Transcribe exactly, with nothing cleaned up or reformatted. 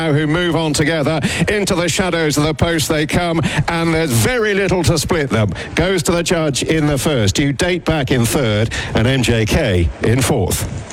who move on together. Into the shadows of the post they come, and there's very little to split them. Goes to the judge in the first. You date back in third, and M J K in fourth.